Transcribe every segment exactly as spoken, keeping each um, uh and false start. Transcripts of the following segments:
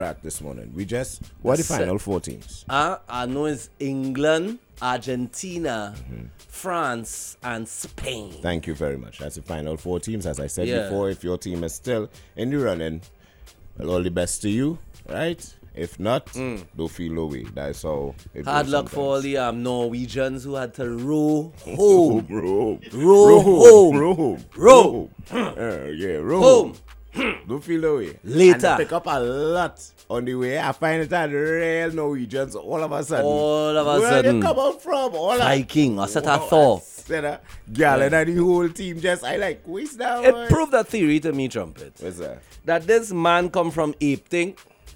at this morning. We just, what are the final four teams? Uh, I know it's England, Argentina, mm-hmm. France, and Spain. Thank you very much. That's the final four teams. As I said Yeah. before, if your team is still in the running, well, all the best to you, right? If not, mm. don't feel no way. That's all. Hard luck for all the um, Norwegians who had to row home. row, row home. Row home. Row. Uh, yeah, row home. Don't feel no way. Later. And pick up a lot on the way. I find it that real Norwegians all of a sudden. All of a Where sudden. Where they come out from? All Viking. I said I wow, thought. Girl, yeah. And the whole team just, I like, who is that? It boy? proved that theory to me, Trumpet. What's that? That this man come from ape thing.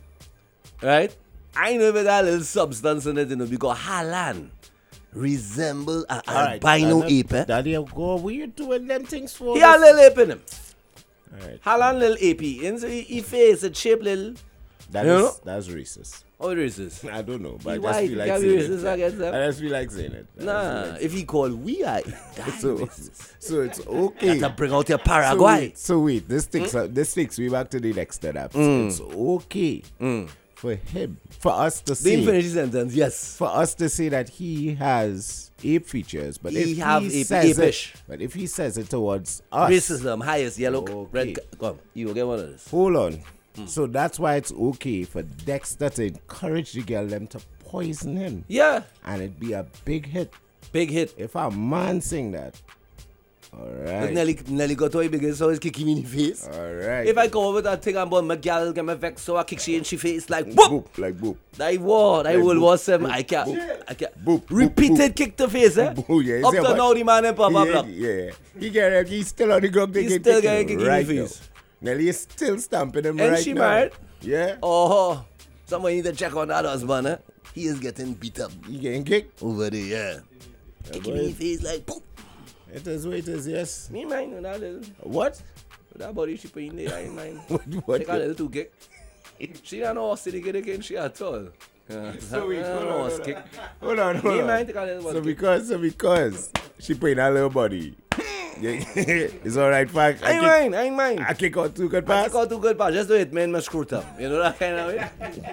Right? I know that little substance in it, you know, because Haaland resemble an albino right, ape. Eh? Daddy, go, what you doing them things for? He a little ape in him. All right. Haaland little ape. And so he, he face a shape little. That you is, know? That's racist. How racist? I don't know, but I He just white, feel he like can be saying racist it. against them. I just feel like saying it. I just Nah, feel like if he call we are so, racist. so it's okay. To bring out your So Paraguay. wait, so wait, this takes mm? uh, this takes me back to the next step. Mm. It's okay Mm. for him, for us to Didn't say, finish the sentence, yes. for us to say that he has ape features, but He if have he ape- says apish. it, but if he says it towards us, Racism, highest yellow, Okay. red. Come, you will get one of this. hold on. Mm. So that's why it's okay for Dexter to encourage the girl them to poison him, Yeah, and it'd be a big hit big hit. if a man sing that. All right, Nelly, Nelly got to a big so he's kicking me in the face. all right. If I come over with that thing about my girl get my vex, so I kick she in she face like boop, boop. boop, like boop. That war, that Like World boop, War Seven. boop, I can't, boop. I can't. Boop, boop, Repeated boop. kick to face, eh? Oh yeah, Up see to what- now the man and blah blah blah. Yeah, yeah. He get he's still on the ground. He's taking still picture getting kicked in right the now. face. Nelly is still stamping him And right she now. married? Yeah. Oh, someone need to check on that husband, eh? He is getting beat up He getting kicked. over there, yeah. Kicking me in the face like boop. It is what it is. Yes. Me mind on that little. What? That body she put in there, I ain't mind. What? What? Take a little too kick. She don't know how to get again, she at all. Yeah. So we I don't hold know on, how to kick. hold on, hold Me on. mind take a little So one kick. because, so because she put in her little body, yeah, it's all right. Fact. I ain't kick- mind, I ain't mind. I kick out two good I pass. kick out too good pass, just do it, man, my screw up. You know that kind of way?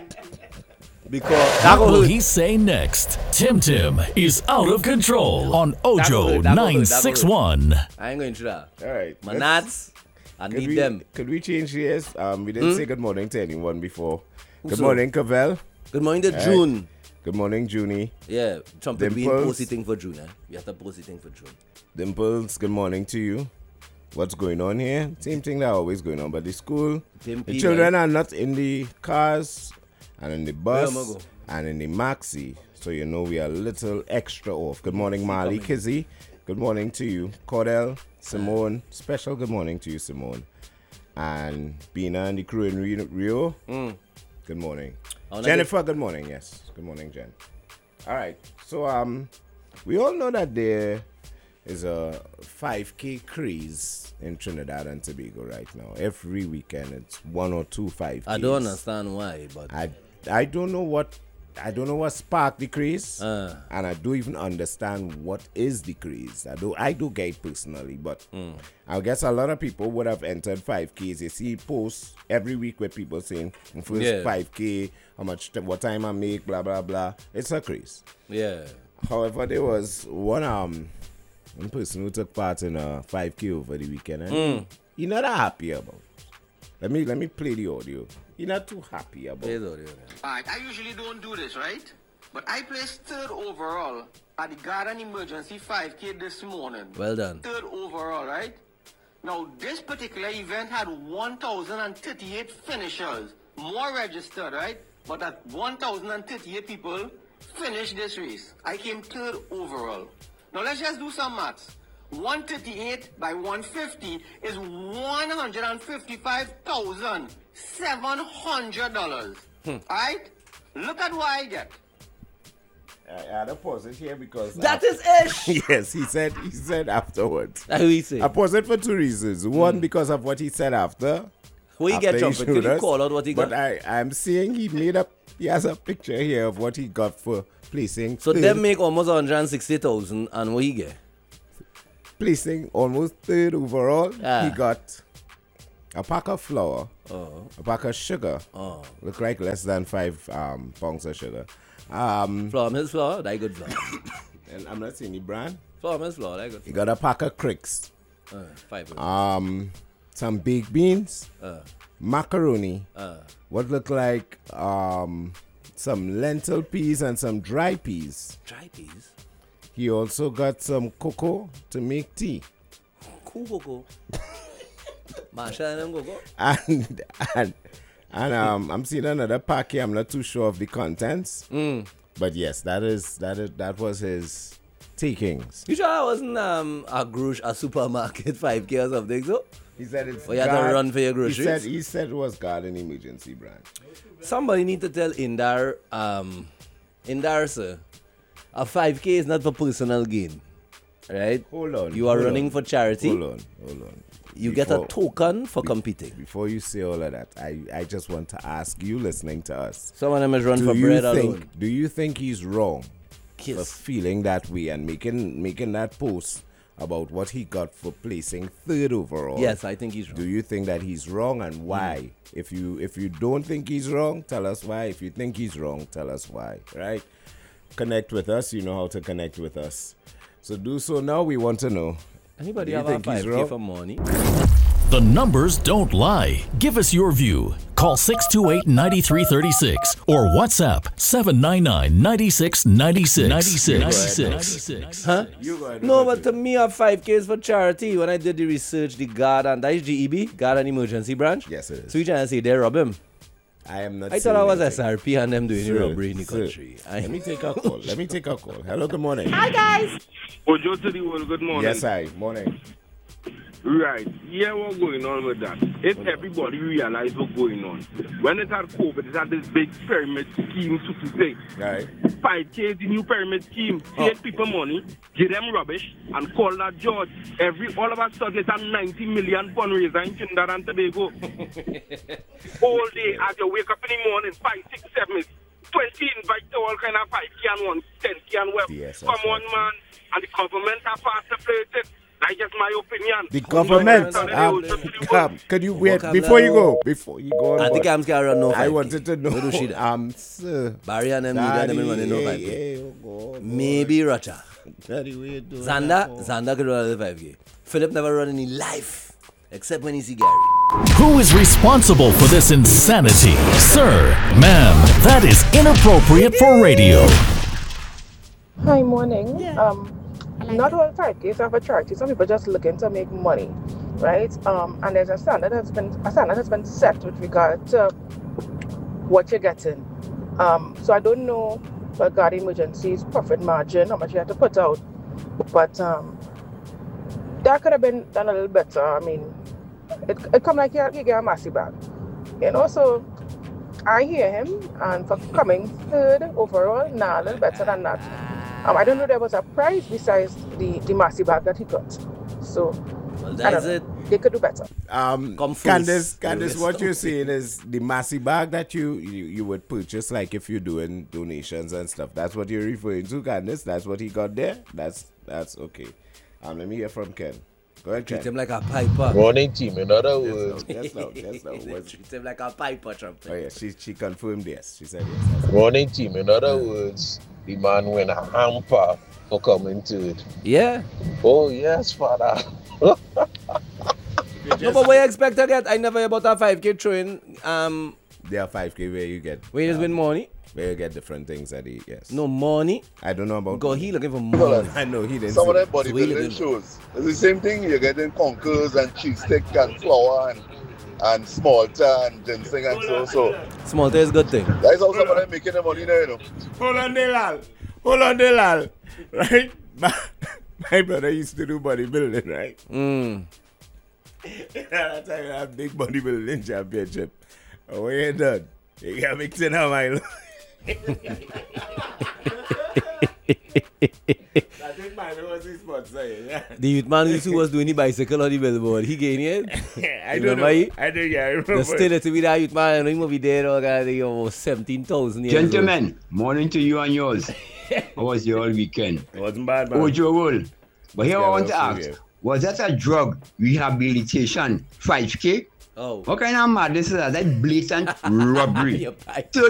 Because that What go will hurt. he say next? Tim Tim is out of control on That go Ojo hurt, that go hurt, that go nine six one. I ain't going through that. All right. My let's- nuts, I Could need we, them. Could we change this? Um, we didn't say good morning to anyone before. Good so? morning, Cavell. Good morning to Alright. June. Good morning, Junie. Yeah, Trumpet being Dimples. posty thing for June, eh? We have to post the thing for June. Dimples, good morning to you. What's going on here? Same thing that always going on, but the school, Dimpy, the children right? are not in the cars and in the Where am I bus go? and in the maxi. So you know we are a little extra off. Good morning, Marley, coming. Kizzy. Good morning to you, Cordell, Simone. Special good morning to you, Simone. And Bina and the crew in Rio. Rio. Mm. Good morning. I wanna Jennifer, good morning. Yes. Good morning, Jen. All right. So um we all know that there is a five K craze in Trinidad and Tobago right now. Every weekend it's one or two five Ks. I don't understand why, but I I don't know what I don't know what sparked the craze. Uh. And I don't even understand what is the craze. I do I do get it personally, but Mm. I guess a lot of people would have entered five Ks. You see posts every week where people saying first Yeah. five K, how much what time I make, blah blah blah. It's a craze. yeah. However, there was one um one person who took part in a five K over the weekend and Mm. he, he not that happy about it. Let me let me play the audio. He not too happy about Play it. the audio, man. Alright, I usually don't do this, right? But I placed third overall at the Garden Emergency five K this morning. Well done. Third overall, right? Now, this particular event had one thousand thirty-eight finishers, more registered, right? But at one thousand thirty-eight people finished this race. I came third overall. Now, let's just do some maths. one thirty-eight by one fifty is one hundred fifty-five thousand seven hundred dollars. Hmm. Alright? Look at what I get. I I had to pause it here because That is ish. yes, he said he said afterwards. That's what he say. I paused it for two reasons. One, because of what he said after. Where you after get Trumpet? showed Could you us. call out what he But got? I, I'm seeing he made up, he has a picture here of what he got for placing. So third, them make almost one hundred sixty thousand and what he get? placing almost third overall. Ah. He got a pack of flour, Oh. a pack of sugar. Oh. Look like less than five um, pounds of sugar. Um, Flour Mills flour, that good flour. and I'm not seeing the brand. Flour Mills flour, that good You flour. got a pack of cricks, Uh, five. um, some baked beans, Uh, macaroni, uh, what look like um, some lentil peas and some dry peas. dry peas. He also got some cocoa to make tea. Cool cocoa. Masha and them cocoa. And and and um, I'm seeing another pack here. I'm not too sure of the contents, Mm. but yes, that is that is that was his takings. You sure that wasn't um, a grocery, a supermarket five K or something, so? He said it's. Oh, you had to guard- run for your He groceries? said he said it was garden emergency brand. Somebody need to tell Indar, um, Indar, sir, a five K is not for personal gain, right? Hold on. You are hold running on, for charity. Hold on, hold on. You get a Before- token for competing. Before you say all of that, I, I just want to ask you listening to us. Some of them is run Do for you bread think alone. do you think he's wrong for Kiss. feeling that way and making making that post about what he got for placing third overall? Yes, I think he's Do wrong. you think that he's wrong and why? If you if you don't think he's wrong, tell us why. If you think he's wrong, tell us why. Right? Connect with us. You know how to connect with us. So do so now. We want to know. Anybody Do you have a think he's five K wrong? for money? The numbers don't lie. Give us your view. Call six two eight, nine three three six or WhatsApp seven nine nine, nine six nine six. ninety-six. Huh? You go ahead. No, but to me, a five K is for charity. When I did the research, the guard and that is G E B, guard and emergency branch. Yes, it is. So you trying to say they rob him? I am not. I thought I was saying S R P and them doing the Sir, robbery in the sir, country. I, Let me take a call. Let me take a call. Hello, good morning. Ojo to the world, good morning. Yes, hi. Morning. Right. Yeah, what's going on with that? If everybody realize what's going on. When it had COVID, it had this big pyramid scheme to say. Right. five K, the new pyramid scheme. Take people money, give them rubbish, and call that judge. Every, all of a sudden, it's a ninety million fundraiser in Trinidad and Tobago. All day, as you wake up in the morning, five, six, seven, it's twenty invite to all kind of five K and one, ten K and web. Yes, Come that's on, right. man. And the government are fast to play it. That's just my opinion. The government. Um, um, could you wait before you go? Before you go on I think board, I'm scared of no five K. I wanted to know. Where do she that? Um, sir. Barry and them media, them running no five K. Hey, hey, oh God, Maybe Rocha. Daddy, we do Zanda, that for- Zanda could run the five K. Philip never run in his life, except when he see Gary. Who is responsible for this insanity? Sir, ma'am, that is inappropriate for radio. Hi, morning. Um, not all five Ks are for charity. Some people just looking to make money, right? Um, and there's a standard that's been a standard has been set with regard to what you're getting. Um, so I don't know what God emergency's profit margin, how much you have to put out, but um, that could have been done a little better. I mean, it it come like you, you get a massive bag, you know. So I hear him, and for coming third overall, nah, a little better than that. Um, I don't know there was a prize besides the, the massive bag that he got. So, Well, I that's don't know. it. They could do better. Um, Come first, Candace, the Candace, rest what of you're it. saying is the massive bag that you, you you would purchase, like if you're doing donations and stuff. That's what you're referring to, Candace. That's what he got there. That's that's okay. Um, let me hear from Ken. Go ahead, Treat Ken. him like a piper. Morning team, in other words. Yes, no, yes, no, yes, no. Was- Treat him like a piper, Trump. Oh yeah, she she confirmed yes. She said yes. That's Morning team, in other words, the man went a hamper for coming to it. Yeah. Oh yes, father. No, but what you expect to get? I never hear about a five K throwing. Um, There are five K where you get where you just um, win money. where you get different things at the yes. No money. I don't know about Go, he looking for money. I know he didn't. Some of say- them So we live in- bodybuilding shows. It's the same thing. You're getting conkers and cheese stick and flour and and small and ginseng and so so. Small thing is good thing. That's how some of them making the money there, you know. Hold on, Delal. Hold on, Delal. Right? My, my brother used to do bodybuilding, right? Mm. That time I had big bodybuilding championship. And when you're done, you got mixing up my I think my was his sponsor. Yeah. The youth man who was doing the bicycle on the billboard, he gained it. I You don't know. remember he? I don't, yeah, I remember. The still to be that youth man, and he will be there, oh, God, he almost seventeen thousand years old. Gentlemen, morning to you and yours. How was your weekend? It wasn't bad, man. Ojo Wool. But here I Yeah, want to well, ask, yeah. was that a drug rehabilitation five K Oh. What kind of madness is that? That's blatant robbery. You're right. So